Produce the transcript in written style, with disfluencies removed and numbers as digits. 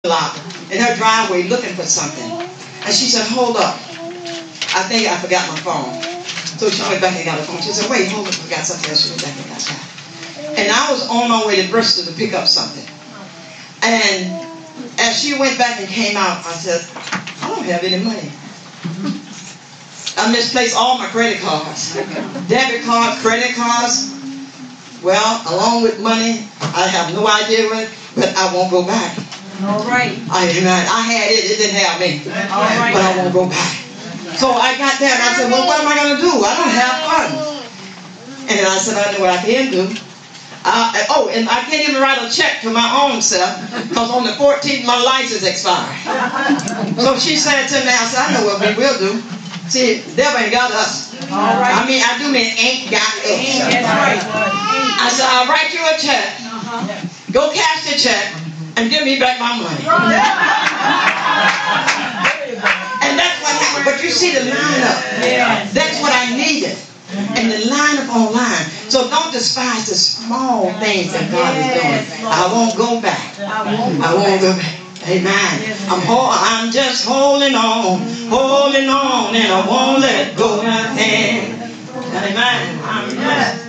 lot in her driveway looking for something. And she said, hold up. I think I forgot my phone. So she went back and got her phone. She said, wait, hold up, I forgot something else. She went back and got that. And I was on my way to Bristol to pick up something. And as she went back and came out, I said, I don't have any money. I misplaced all my credit cards. Debit cards, credit cards. Well, along with money, I have no idea what, but I won't go back. All right. I had it, it didn't have me. All right. But I won't go back. So I got there and I said, well, what am I going to do? I don't have funds. And then I said, I know what I can do. And I can't even write a check to my own self because on the 14th my license expired. So she said to me, I said, I know what we will do. See, the devil ain't got us. All right. I mean, I do mean ain't got us. That's right. I said, I'll write you a check. Go cash the check and give me back my money. And that's what happened. But you see the lineup. That's what I needed. And the line up online. So don't despise the small things that God is doing. I won't go back. I won't go back. Amen. I'm just holding on, and I won't let go of my hand. Amen.